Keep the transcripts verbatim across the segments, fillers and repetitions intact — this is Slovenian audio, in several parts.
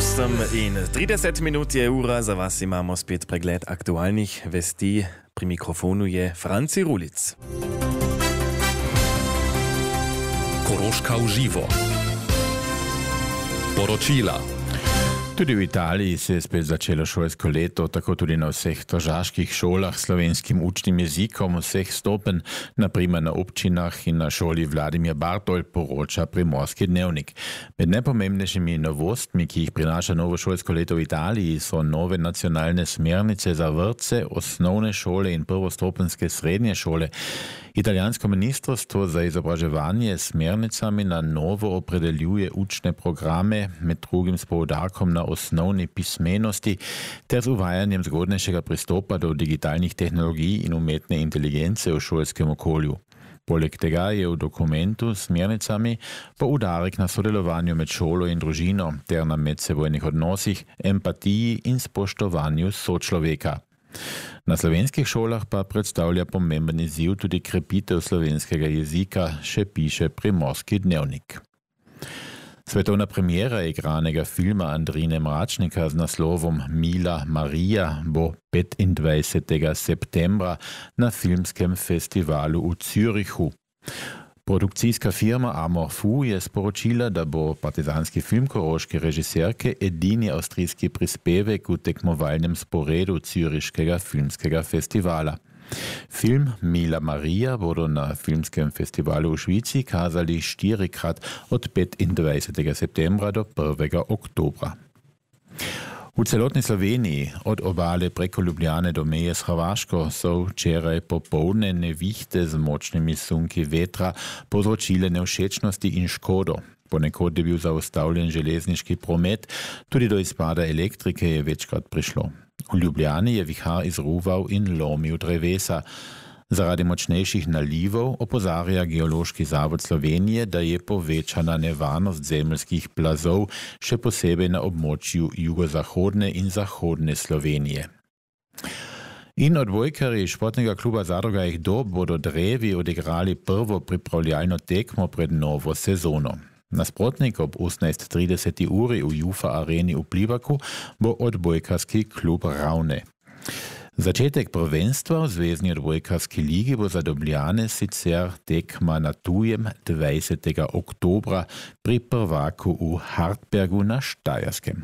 osem in trideset minut je ura, za vas imamo spet pregled aktualnih vesti. Pri mikrofonu je Franci Rulic. Koroška v živo. Poročila. Tudi v Italiji se je spet začelo šolsko leto, tako tudi na vseh tržaških šolah s slovenskim učnim jezikom vseh stopenj, naprimer na občinah in na šoli Vladimir Bartol, poroča Primorski dnevnik. Med najpomembnejšimi novostmi, ki jih prinaša novo šolsko leto v Italiji, so nove nacionalne smernice za vrtce, osnovne šole in prvostopenjske srednje šole. Italijansko ministrstvo za izobraževanje s smernicami na novo opredeljuje učne programe, med drugim s poudarkom na osnovni pismenosti ter z uvajanjem zgodnejšega pristopa do digitalnih tehnologij in umetne inteligence v šolskem okolju. Poleg tega je v dokumentu s smernicami poudarek na sodelovanju med šolo in družino ter na medsebojnih odnosih, empatiji in spoštovanju sočloveka. Na slovenskih šolah pa predstavlja pomemben izziv tudi krepitev slovenskega jezika, še piše Primorski dnevnik. Svetovna premiera igranega filma Andrine Mračnika z naslovom Mila Marija bo petindvajsetega septembra na filmskem festivalu v Zürichu. Produkcijska firma Amorfu je sporočila, da bo partizanski film koroške režiserke edini avstrijski prispevek v tekmovalnem sporedu Züriškega filmskega festivala. Film Mila Marija bodo na filmskem festivalu v Švici kazali štirikrat od petindvajsetega septembra do prvega oktobra. V celotni Sloveniji, od obale preko Ljubljane do meje s Hrvaško, so včeraj popoldne nevihte z močnimi sunki vetra povzročile nevšečnosti in škodo. Ponekod je bil zaustavljen železniški promet, tudi do izpada elektrike je večkrat prišlo. V Ljubljani je vihar izruval in lomil drevesa. Zaradi močnejših nalivov opozarja Geološki zavod Slovenije, da je povečana nevarnost zemeljskih plazov, še posebej na območju jugozahodne in zahodne Slovenije. In odbojkarji športnega kluba Zadruga Ihdob bodo drevi odigrali prvo pripravljalno tekmo pred novo sezono. Nasprotnik ob osemnajst trideset uri v Jufa areni v Plivaku bo odbojkarski klub Ravne. Začetek prvenstva v zvezni odbojkarski ligi bo za Dobljane sicer tekma na tujem dvajsetega oktobra pri prvaku v Hartbergu na Štajerskem.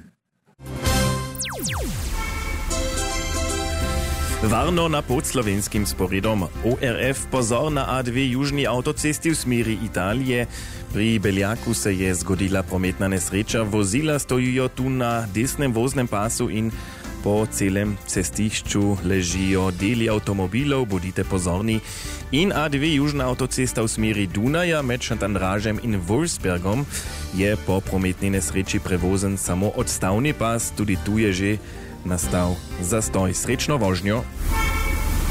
Varno na podslovenskim sporedom O R F pozor na A dve južni avtocesti v smeri Italije. Pri Beljaku se je zgodila prometna nesreča. Vozila stojijo tu na desnem voznem pasu in po celem cestišču ležijo deli avtomobilov, bodite pozorni. In A dve južna avtocesta v smeri Dunaja med Šantandražem in Wolfsbergom je po prometni nesreči prevozen samo odstavni pas, tudi tu je že nastal zastoj. Srečno vožnjo!